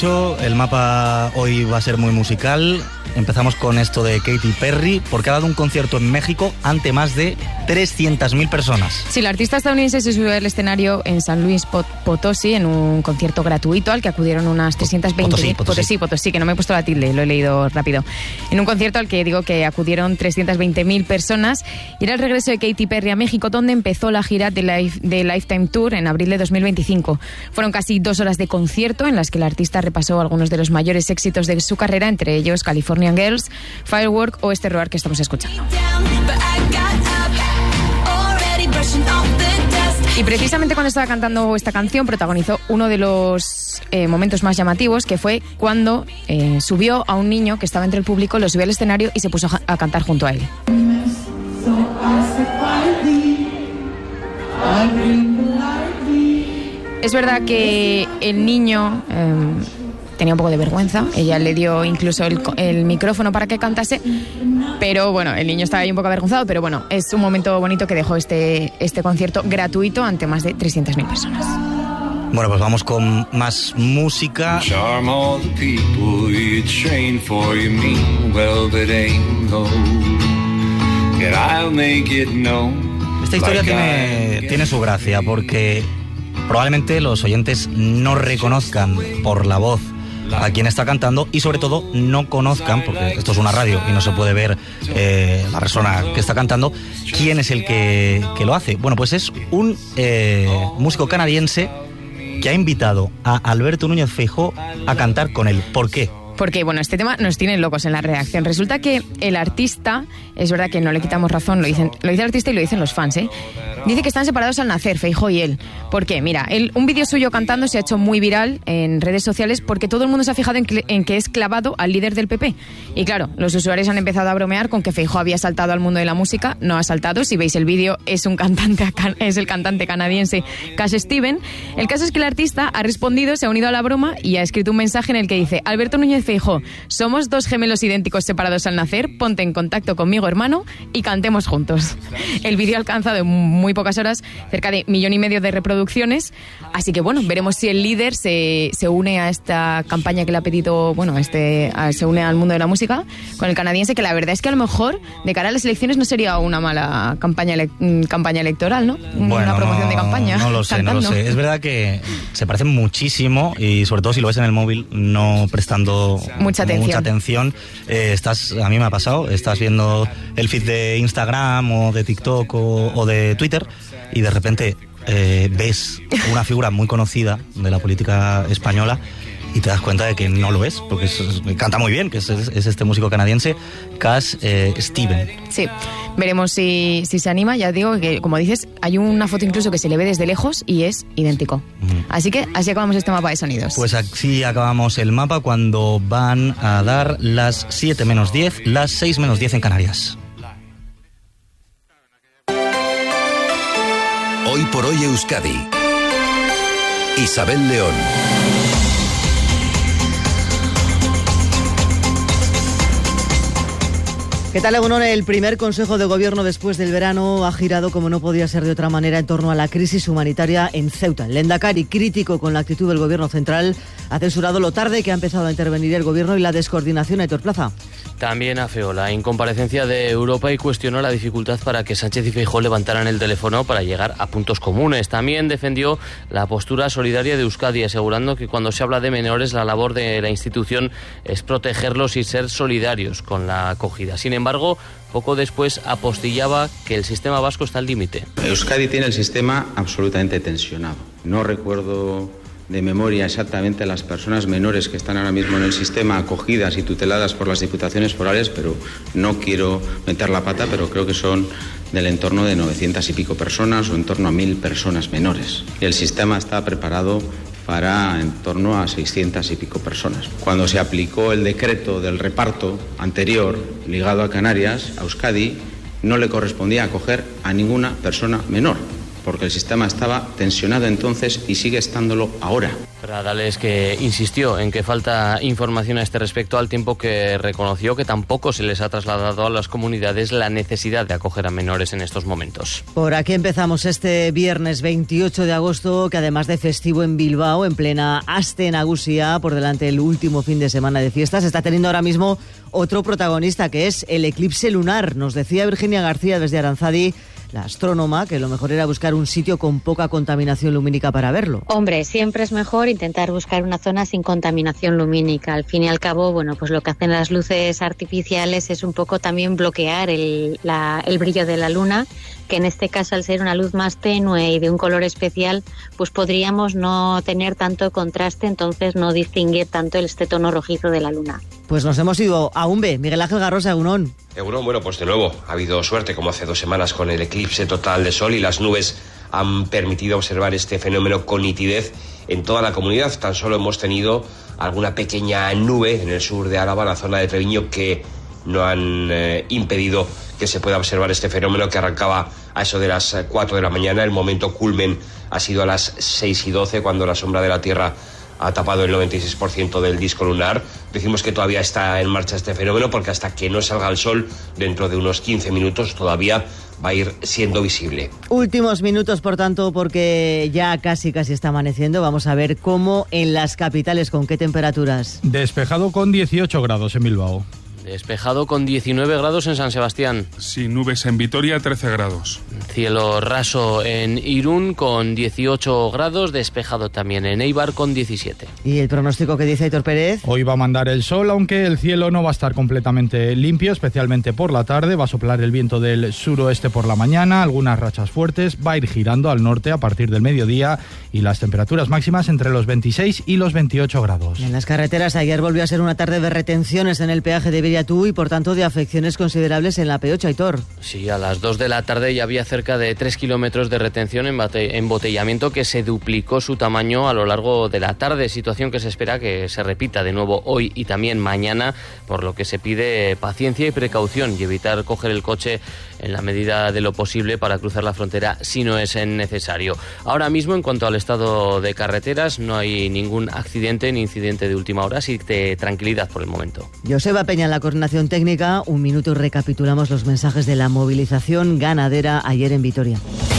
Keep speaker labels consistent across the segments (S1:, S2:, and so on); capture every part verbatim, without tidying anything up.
S1: El mapa hoy va a ser muy musical. Empezamos con esto de Katy Perry, porque ha dado un concierto en México ante más de trescientas mil personas.
S2: Sí, la artista estadounidense se subió al escenario en San Luis Potosí en un concierto gratuito al que acudieron unas trescientas veinte mil...
S1: Potosí, Potosí.
S2: Potosí, Potosí, que no me he puesto la tilde, lo he leído rápido. En un concierto al que digo que acudieron trescientas veinte mil personas, y era el regreso de Katy Perry a México, donde empezó la gira de, Life, de Lifetime Tour en abril de dos mil veinticinco. Fueron casi dos horas de concierto en las que la artista repasó algunos de los mayores éxitos de su carrera, entre ellos Californian Girls, Firework o este roar que estamos escuchando. Y precisamente cuando estaba cantando esta canción protagonizó uno de los eh, momentos más llamativos, que fue cuando eh, subió a un niño que estaba entre el público, lo subió al escenario y se puso a, a cantar junto a él. Es verdad que el niño eh, tenía un poco de vergüenza, ella le dio incluso el, el micrófono para que cantase, pero bueno, el niño estaba ahí un poco avergonzado, pero bueno, es un momento bonito que dejó este, este concierto gratuito ante más de trescientas mil personas.
S1: Bueno, pues vamos con más música. Esta historia tiene, tiene su gracia, porque probablemente los oyentes no reconozcan por la voz a quien está cantando y sobre todo no conozcan, porque esto es una radio y no se puede ver eh, la persona que está cantando, quién es el que, que lo hace. Bueno, pues es un eh, músico canadiense que ha invitado a Alberto Núñez Feijóo a cantar con él. ¿Por qué?
S2: Porque, bueno, este tema nos tiene locos en la redacción. Resulta que el artista, es verdad que no le quitamos razón, lo dicen, lo dice el artista y lo dicen los fans, ¿eh? Dice que están separados al nacer, Feijóo y él. ¿Por qué? Mira, él, un vídeo suyo cantando se ha hecho muy viral en redes sociales porque todo el mundo se ha fijado en que, en que es clavado al líder del P P. Y claro, los usuarios han empezado a bromear con que Feijóo había saltado al mundo de la música. No ha saltado, si veis el vídeo es un cantante, es el cantante canadiense Cash Steven. El caso es que el artista ha respondido, se ha unido a la broma y ha escrito un mensaje en el que dice: Alberto Núñez Feijóo, somos dos gemelos idénticos separados al nacer, ponte en contacto conmigo, hermano, y cantemos juntos. El vídeo ha alcanzado en muy pocas horas cerca de millón y medio de reproducciones, así que bueno, veremos si el líder se, se une a esta campaña que le ha pedido, bueno, este a, se une al mundo de la música con el canadiense, que la verdad es que a lo mejor de cara a las elecciones no sería una mala campaña, ele, campaña electoral, ¿no?
S1: Bueno,
S2: una promoción
S1: no,
S2: de campaña.
S1: No lo sé,
S2: cantando.
S1: no lo sé. Es verdad que se parecen muchísimo y sobre todo si lo ves en el móvil no prestando
S2: mucha atención.
S1: Mucha atención. Eh, estás, a mí me ha pasado, estás viendo el feed de Instagram o de TikTok o, o de Twitter y de repente eh, ves una figura muy conocida de la política española y te das cuenta de que no lo es, porque es, es, canta muy bien, que es, es, es este músico canadiense, Cash eh, Steven.
S2: Sí, veremos si, si se anima. Ya digo que, como dices, hay una foto incluso que se le ve desde lejos y es idéntico. Uh-huh. Así que así acabamos este mapa de sonidos.
S1: Pues así acabamos el mapa cuando van a dar las siete menos diez, las seis menos diez en Canarias.
S3: Hoy por hoy Euskadi. Isabel León.
S4: ¿Qué tal, Egunon? El primer Consejo de Gobierno después del verano ha girado, como no podía ser de otra manera, en torno a la crisis humanitaria en Ceuta. El Lehendakari, crítico con la actitud del Gobierno central, ha censurado lo tarde que ha empezado a intervenir el Gobierno y la descoordinación. Aitor Plaza.
S5: También afeó la incomparecencia de Europa y cuestionó la dificultad para que Sánchez y Feijóo levantaran el teléfono para llegar a puntos comunes. También defendió la postura solidaria de Euskadi, asegurando que cuando se habla de menores, la labor de la institución es protegerlos y ser solidarios con la acogida. Sin embargo, poco después apostillaba que el sistema vasco está al límite.
S6: Euskadi tiene el sistema absolutamente tensionado. No recuerdo de memoria exactamente las personas menores que están ahora mismo en el sistema acogidas y tuteladas por las diputaciones forales, pero no quiero meter la pata, pero creo que son del entorno de novecientas y pico personas o en torno a mil personas menores. Y el sistema está preparado para en torno a seiscientas y pico personas. Cuando se aplicó el decreto del reparto anterior ligado a Canarias, a Euskadi no le correspondía acoger a ninguna persona menor, porque el sistema estaba tensionado entonces y sigue estándolo ahora.
S5: Pradales, que insistió en que falta información a este respecto, al tiempo que reconoció que tampoco se les ha trasladado a las comunidades la necesidad de acoger a menores en estos momentos.
S4: Por aquí empezamos este viernes veintiocho de agosto, que además de festivo en Bilbao, en plena Aste Nagusia, por delante del último fin de semana de fiestas, está teniendo ahora mismo otro protagonista, que es el eclipse lunar. Nos decía Virginia García desde Aranzadi, la astrónoma, que lo mejor era buscar un sitio con poca contaminación lumínica para verlo.
S3: Hombre, siempre es mejor intentar buscar una zona sin contaminación lumínica. Al fin y al cabo, bueno, pues lo que hacen las luces artificiales es un poco también bloquear el, la, el brillo de la luna, que en este caso, al ser una luz más tenue y de un color especial, pues podríamos no tener tanto contraste, entonces no distinguir tanto este tono rojizo de la luna.
S4: Pues nos hemos ido a Umbe. Miguel Ángel Garrosa, Egunon.
S7: Egunon, bueno, pues de nuevo ha habido suerte, como hace dos semanas con el eclipse total de sol, y las nubes han permitido observar este fenómeno con nitidez en toda la comunidad. Tan solo hemos tenido alguna pequeña nube en el sur de Álava, la zona de Treviño, que no han eh, impedido que se pueda observar este fenómeno, que arrancaba a eso de las cuatro de la mañana. El momento culmen ha sido a las seis y doce, cuando la sombra de la Tierra ha tapado el noventa y seis por ciento del disco lunar. Decimos que todavía está en marcha este fenómeno, porque hasta que no salga el sol, dentro de unos quince minutos, todavía va a ir siendo visible.
S4: Últimos minutos, por tanto, porque ya casi casi está amaneciendo. Vamos a ver cómo en las capitales, con qué temperaturas.
S8: Despejado con dieciocho grados en Bilbao.
S5: Despejado con diecinueve grados en San Sebastián.
S9: Sin nubes en Vitoria, trece grados.
S5: Cielo raso en Irún con dieciocho grados, despejado también en Eibar con diecisiete.
S4: ¿Y el pronóstico que dice Aitor Pérez?
S8: Hoy va a mandar el sol, aunque el cielo no va a estar completamente limpio, especialmente por la tarde. Va a soplar el viento del suroeste por la mañana, algunas rachas fuertes, va a ir girando al norte a partir del mediodía, y las temperaturas máximas entre los veintiséis y los veintiocho grados.
S4: En las carreteras, ayer volvió a ser una tarde de retenciones en el peaje de Biriatú y por tanto de afecciones considerables en la P ocho, Aitor.
S5: Sí, a las dos de la tarde ya había cerca de tres kilómetros de retención en embotellamiento, que se duplicó su tamaño a lo largo de la tarde, situación que se espera que se repita de nuevo hoy y también mañana, por lo que se pide paciencia y precaución y evitar coger el coche en la medida de lo posible para cruzar la frontera si no es necesario. Ahora mismo, en cuanto al estado de carreteras, no hay ningún accidente ni incidente de última hora, así que tranquilidad por el momento.
S4: Joseba Peña en la coordinación técnica. Un minuto y recapitulamos los mensajes de la movilización ganadera ayer en Vitoria.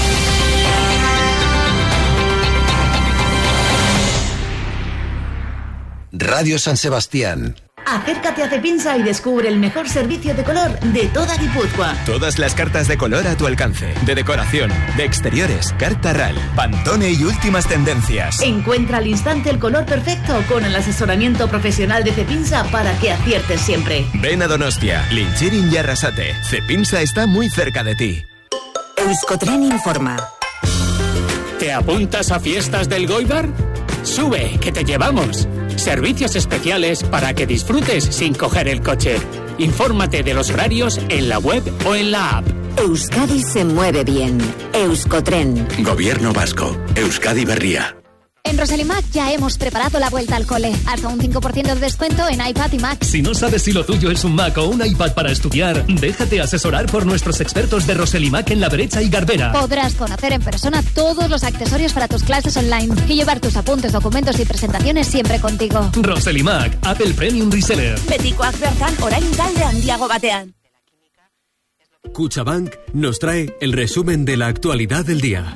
S10: Radio San Sebastián.
S11: Acércate a Cepinsa y descubre el mejor servicio de color de toda Guipúzcoa.
S12: Todas las cartas de color a tu alcance. De decoración, de exteriores, carta R A L, Pantone y últimas tendencias.
S11: Encuentra al instante el color perfecto con el asesoramiento profesional de Cepinsa para que aciertes siempre.
S12: Ven a Donostia, Linchirin y Arrasate. Cepinsa está muy cerca de ti.
S13: Euskotren informa.
S14: ¿Te apuntas a fiestas del Goibar? Sube, que te llevamos. Servicios especiales para que disfrutes sin coger el coche. Infórmate de los horarios en la web o en la app.
S13: Euskadi se mueve bien. Euskotren.
S10: Gobierno Vasco. Euskadi Berria.
S15: En Rosalimac ya hemos preparado la vuelta al cole. Hasta un cinco por ciento de descuento en iPad y Mac.
S16: Si no sabes si lo tuyo es un Mac o un iPad para estudiar, déjate asesorar por nuestros expertos de Rosalimac en La Brecha y Garbera.
S15: Podrás conocer en persona todos los accesorios para tus clases online y llevar tus apuntes, documentos y presentaciones siempre contigo.
S16: Rosalimac, Apple Premium Reseller.
S11: Betikoak bertan orain talde handiago batean.
S17: Cuchabank nos trae el resumen de la actualidad del día.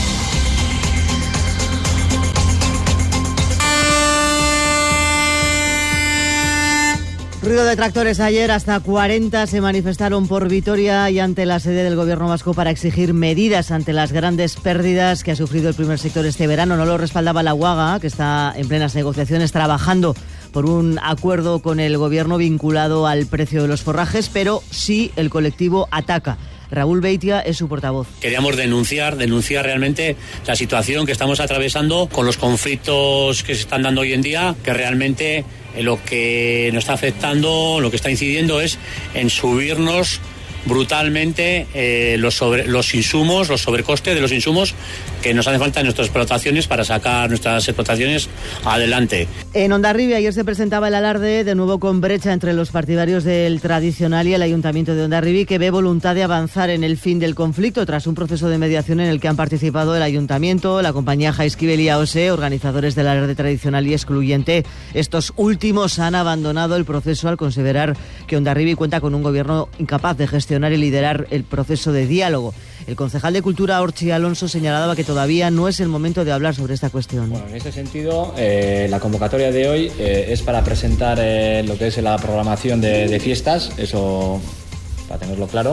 S4: Ruido de tractores ayer, hasta cuarenta se manifestaron por Vitoria y ante la sede del Gobierno vasco para exigir medidas ante las grandes pérdidas que ha sufrido el primer sector este verano. No lo respaldaba la UAGA, que está en plenas negociaciones trabajando por un acuerdo con el Gobierno vinculado al precio de los forrajes, pero sí el colectivo Ataca. Raúl Beitia es su portavoz.
S18: Queríamos denunciar, denunciar realmente la situación que estamos atravesando con los conflictos que se están dando hoy en día, que realmente lo que nos está afectando, lo que está incidiendo es en subirnos brutalmente eh, los, sobre, los insumos, los sobrecostes de los insumos que nos hace falta en nuestras explotaciones para sacar nuestras explotaciones adelante.
S4: En Hondarribia ayer se presentaba el alarde, de nuevo con brecha entre los partidarios del tradicional y el Ayuntamiento de Hondarribia, que ve voluntad de avanzar en el fin del conflicto tras un proceso de mediación en el que han participado el Ayuntamiento, la compañía Jaizkibel y A O S E, organizadores del alarde tradicional y excluyente. Estos últimos han abandonado el proceso al considerar que Hondarribia cuenta con un gobierno incapaz de gestionar y liderar el proceso de diálogo. El concejal de Cultura, Orchi Alonso, señalaba que todavía no es el momento de hablar sobre esta cuestión.
S19: Bueno, en este sentido, eh, la convocatoria de hoy eh, es para presentar eh, lo que es la programación de, de fiestas, eso para tenerlo claro.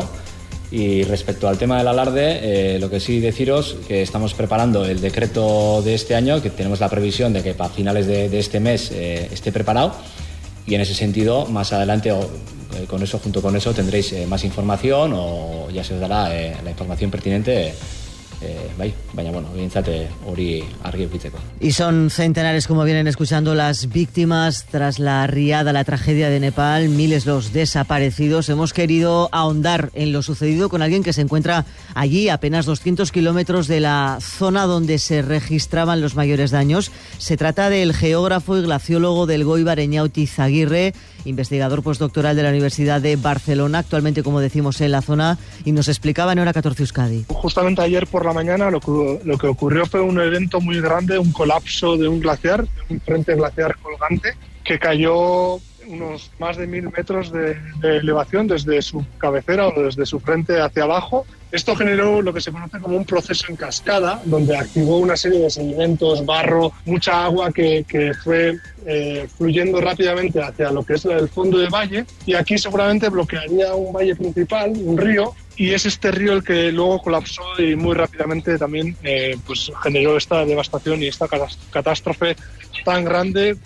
S19: Y respecto al tema del alarde, eh, lo que sí deciros que estamos preparando el decreto de este año, que tenemos la previsión de que para finales de, de este mes eh, esté preparado. Y en ese sentido, más adelante, o, eh, con eso, junto con eso, tendréis eh, más información o ya se os dará eh, la información pertinente. Eh, bai, baina bueno, behintzate hori argi edukitzeko.
S4: Y son centenares, como vienen escuchando, las víctimas tras la riada, la tragedia de Nepal, miles los desaparecidos. Hemos querido ahondar en lo sucedido con alguien que se encuentra allí, a apenas doscientos kilómetros de la zona donde se registraban los mayores daños. Se trata del geógrafo y glaciólogo del Goibar, Eñauti Izaguirre, investigador postdoctoral de la Universidad de Barcelona, actualmente, como decimos, en la zona, y nos explicaba en Hora catorce Euskadi.
S20: Justamente ayer por la mañana lo que, lo que ocurrió fue un evento muy grande, un colapso de un glaciar, un frente glaciar colgante, que cayó unos más de mil metros de, de elevación desde su cabecera o desde su frente hacia abajo. Esto generó lo que se conoce como un proceso en cascada, donde activó una serie de sedimentos, barro, mucha agua que, que fue eh, fluyendo rápidamente hacia lo que es el fondo del valle, y aquí seguramente bloquearía un valle principal, un río, y es este río el que luego colapsó y muy rápidamente también eh, pues generó esta devastación y esta catástrofe tan grande.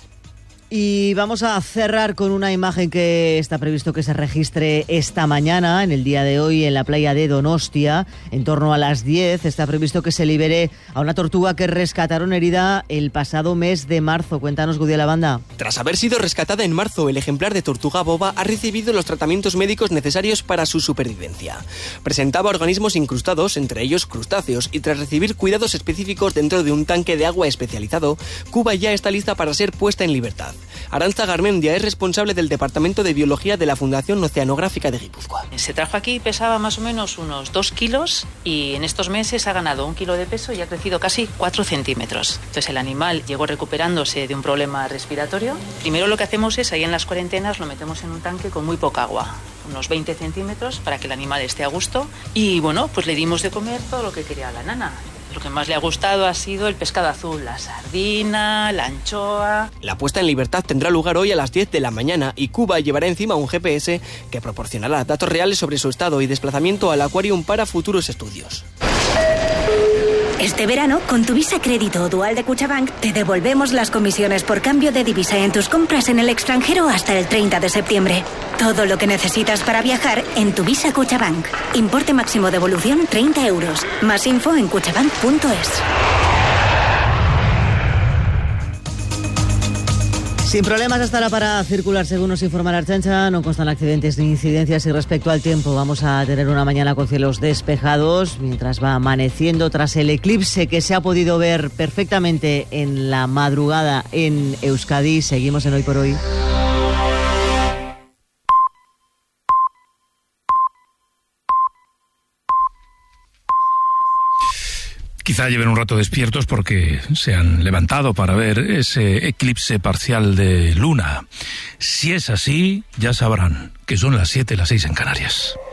S4: Y vamos a cerrar con una imagen que está previsto que se registre esta mañana, en el día de hoy, en la playa de Donostia. En torno a las diez está previsto que se libere a una tortuga que rescataron herida el pasado mes de marzo. Cuéntanos, Gudia la Banda.
S21: Tras haber sido rescatada en marzo, el ejemplar de tortuga boba ha recibido los tratamientos médicos necesarios para su supervivencia. Presentaba organismos incrustados, entre ellos crustáceos, y tras recibir cuidados específicos dentro de un tanque de agua especializado, Cuba ya está lista para ser puesta en libertad. Arantza Garmendia es responsable del Departamento de Biología de la Fundación Oceanográfica de Guipúzcoa.
S22: Se trajo aquí, pesaba más o menos unos dos kilos y en estos meses ha ganado un kilo de peso y ha crecido casi cuatro centímetros. Entonces el animal llegó recuperándose de un problema respiratorio. Primero lo que hacemos es, ahí en las cuarentenas, lo metemos en un tanque con muy poca agua, unos veinte centímetros, para que el animal esté a gusto. Y bueno, pues le dimos de comer todo lo que quería la nana. Lo que más le ha gustado ha sido el pescado azul, la sardina, la anchoa.
S21: La puesta en libertad tendrá lugar hoy a las diez de la mañana y Cuba llevará encima un G P S que proporcionará datos reales sobre su estado y desplazamiento al acuarium para futuros estudios.
S23: Este verano, con tu Visa Crédito o Dual de Cuchabank, te devolvemos las comisiones por cambio de divisa en tus compras en el extranjero hasta el treinta de septiembre. Todo lo que necesitas para viajar en tu Visa Cuchabank. Importe máximo de devolución treinta euros. Más info en cuchabank punto es.
S4: Sin problemas estará para circular, según nos informa la Ertzaintza. No constan accidentes ni incidencias. Y respecto al tiempo, vamos a tener una mañana con cielos despejados mientras va amaneciendo tras el eclipse que se ha podido ver perfectamente en la madrugada en Euskadi. Seguimos en Hoy por Hoy.
S24: Quizá lleven un rato despiertos porque se han levantado para ver ese eclipse parcial de luna. Si es así, ya sabrán que son las siete, las seis en Canarias.